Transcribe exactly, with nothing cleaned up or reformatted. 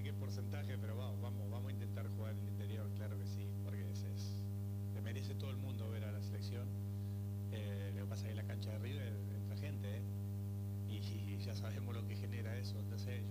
qué porcentaje, pero vamos, vamos, vamos a intentar jugar en el interior, claro que sí, porque es, es, le merece todo el mundo ver a la selección. Eh, lo que pasa es que la cancha de River entra gente, ¿eh? y, y ya sabemos lo que genera eso, entonces